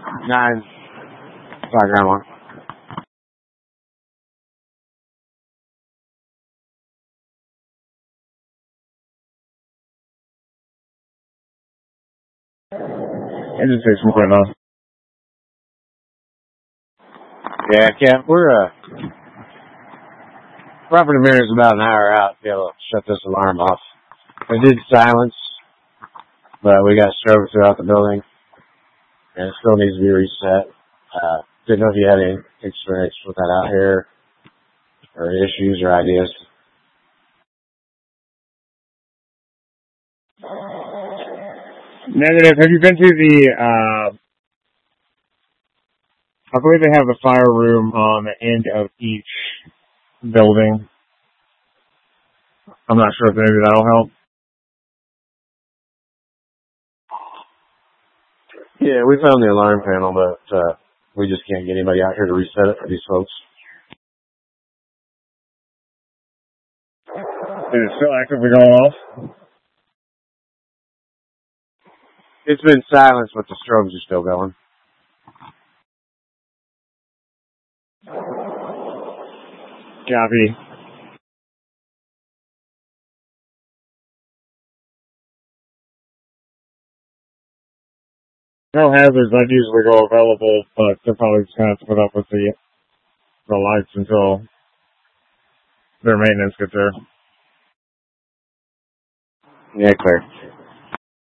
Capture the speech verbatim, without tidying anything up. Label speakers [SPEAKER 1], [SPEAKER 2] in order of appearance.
[SPEAKER 1] Nine. Sorry, Grandma.
[SPEAKER 2] Engine six one point nine.
[SPEAKER 1] Yeah, Cap, we're, uh, property manager's about an hour out to be able to shut this alarm off. We did silence, but we got strobes throughout the building, and it still needs to be reset. Uh, didn't know if you had any experience with that out here, or issues or ideas.
[SPEAKER 2] Negative. Have you been to the, uh, I believe they have the fire room on the end of each building. I'm not sure if maybe that'll help.
[SPEAKER 1] Yeah, we found the alarm panel, but uh, we just can't get anybody out here to reset it for these folks.
[SPEAKER 2] Is it still actively going off?
[SPEAKER 1] It's been silenced, but the strobes are still going.
[SPEAKER 2] Copy. No hazards. I'd usually go available, but they're probably just going to have to put up with the, the lights until their maintenance gets there.
[SPEAKER 1] Yeah, clear.